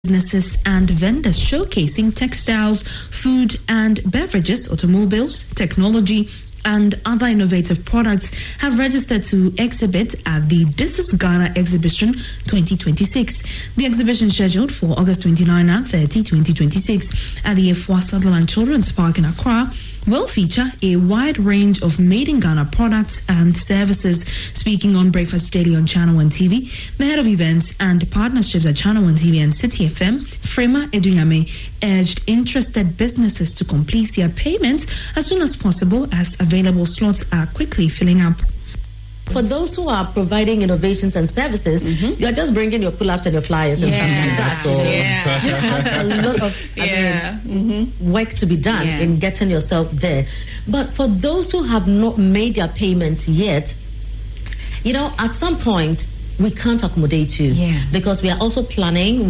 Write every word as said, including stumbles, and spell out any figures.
businesses and vendors showcasing textiles, food and beverages, automobiles, technology, and other innovative products have registered to exhibit at the This is Ghana Exhibition twenty twenty-six. The exhibition scheduled for August twenty-ninth and thirtieth, twenty twenty-six at the Efwa Sutherland Children's Park in Accra will feature a wide range of made in Ghana products and services. Speaking on Breakfast Daily on Channel One T V, the head of events and partnerships at Channel One T V and City F M, Frema Edunyame, urged interested businesses to complete their payments as soon as possible, as available slots are quickly filling up. For those who are providing innovations and services, mm-hmm. you're just bringing your pull-ups and your flyers and yeah. something like that. So, yeah. You have a lot of I yeah. mean, mm-hmm. work to be done yeah. in getting yourself there. But for those who have not made their payments yet, you know, at some point, we can't accommodate you yeah. because we are also planning